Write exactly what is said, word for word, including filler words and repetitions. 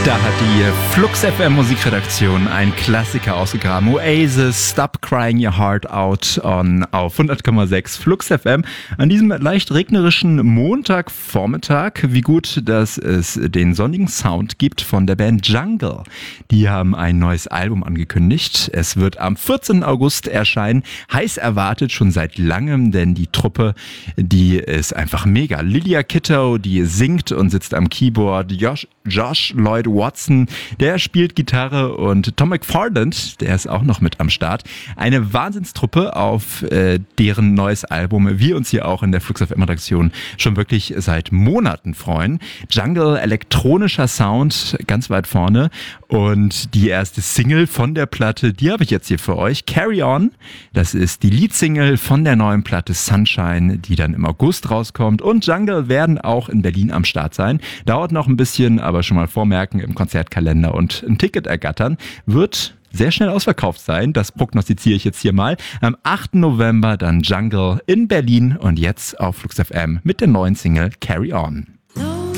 Da hat die Flux F M Musikredaktion einen Klassiker ausgegraben. Oasis, Stop Crying Your Heart Out on auf hundert Komma sechs Flux F M. An diesem leicht regnerischen Montagvormittag. Wie gut, dass es den sonnigen Sound gibt von der Band Jungle. Die haben ein neues Album angekündigt. Es wird am vierzehnten August erscheinen. Heiß erwartet schon seit langem, denn die Truppe, die ist einfach mega. Lilia Kittow, die singt und sitzt am Keyboard. Josh, Josh Lloyd Watson, der spielt Gitarre, und Tom McFarland, der ist auch noch mit am Start. Eine Wahnsinnstruppe, auf äh, deren neues Album wir uns hier auch in der Flux F M-Redaktion schon wirklich seit Monaten freuen. Jungle, elektronischer Sound, ganz weit vorne, und die erste Single von der Platte, die habe ich jetzt hier für euch. Carry On, das ist die Leadsingle von der neuen Platte Sunshine, die dann im August rauskommt, und Jungle werden auch in Berlin am Start sein. Dauert noch ein bisschen, aber schon mal vormerken im Konzertkalender und ein Ticket ergattern. Wird sehr schnell ausverkauft sein, das prognostiziere ich jetzt hier mal. Am achten November dann Jungle in Berlin, und jetzt auf Flux F M mit der neuen Single Carry On.